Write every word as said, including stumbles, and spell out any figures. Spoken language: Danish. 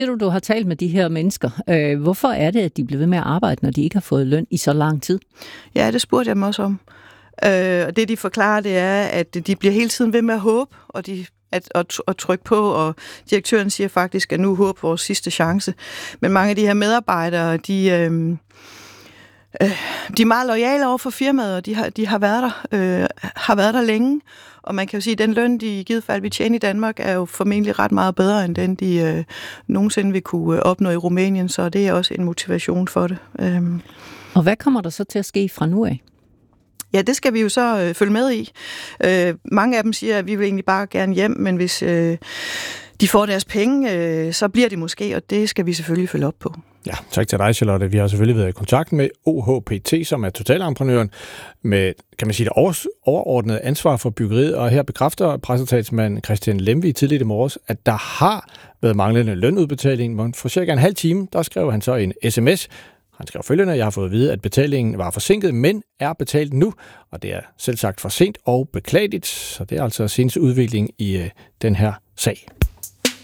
Du, du har talt med de her mennesker. Øh, hvorfor er det, at de bliver ved med at arbejde, når de ikke har fået løn i så lang tid? Ja, det spurgte jeg dem også om. Øh, og det, de forklarer, det er, at de bliver hele tiden ved med at håbe, og de at, at, at trykke på, og direktøren siger faktisk, at nu håber vores sidste chance. Men mange af de her medarbejdere, de, øh, øh, de er meget loyale over for firmaet, og de har, de har, været der, øh, har været der længe. Og man kan jo sige, at den løn, de i givet fald vil tjene i Danmark, er jo formentlig ret meget bedre, end den, de øh, nogensinde vil kunne øh, opnå i Rumænien, så det er også en motivation for det. Øhm. Og hvad kommer der så til at ske fra nu af? Ja, det skal vi jo så øh, følge med i. Øh, mange af dem siger, at vi vil egentlig bare gerne hjem, men hvis øh, de får deres penge, øh, så bliver de måske, og det skal vi selvfølgelig følge op på. Ja, tak til dig, Charlotte. Vi har selvfølgelig været i kontakt med O H P T, som er totalentreprenøren med, kan man sige, det overordnede ansvar for byggeriet, og her bekræfter pressetalsmand Christian Lemvig tidligt i morges, at der har været manglende lønudbetaling, men for cirka en halv time, der skrev han så en sms. Han skrev følgende: jeg har fået at vide, at betalingen var forsinket, men er betalt nu, og det er selvsagt for sent og beklageligt, så det er altså seneste udvikling i øh, den her sag.